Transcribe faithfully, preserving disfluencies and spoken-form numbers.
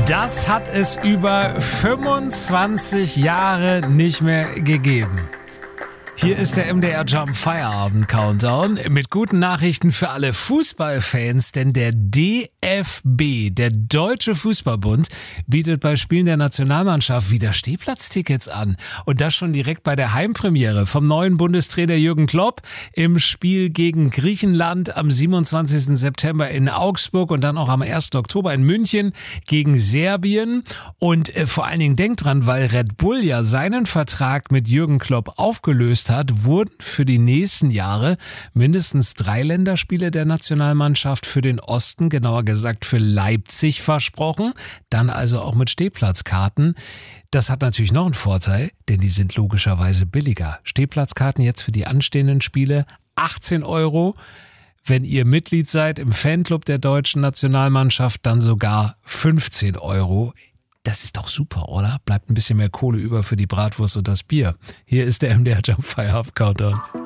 Das hat es über fünfundzwanzig Jahre nicht mehr gegeben. Hier ist der M D R Jump Feierabend Countdown mit guten Nachrichten für alle Fußballfans, denn der D F B, der Deutsche Fußballbund, bietet bei Spielen der Nationalmannschaft wieder Stehplatztickets an. Und das schon direkt bei der Heimpremiere vom neuen Bundestrainer Jürgen Klopp im Spiel gegen Griechenland am siebenundzwanzigsten September in Augsburg und dann auch am ersten Oktober in München gegen Serbien. Und äh, vor allen Dingen denkt dran, weil Red Bull ja seinen Vertrag mit Jürgen Klopp aufgelöst hat, wurden für die nächsten Jahre mindestens drei Länderspiele der Nationalmannschaft für den Osten, genauer gesagt für Leipzig, versprochen. Dann also auch mit Stehplatzkarten. Das hat natürlich noch einen Vorteil, denn die sind logischerweise billiger. Stehplatzkarten jetzt für die anstehenden Spiele achtzehn Euro. Wenn ihr Mitglied seid im Fanclub der deutschen Nationalmannschaft, dann sogar fünfzehn Euro. Das ist doch super, oder? Bleibt ein bisschen mehr Kohle über für die Bratwurst und das Bier. Hier ist der M D R Jump Feierabend Countdown.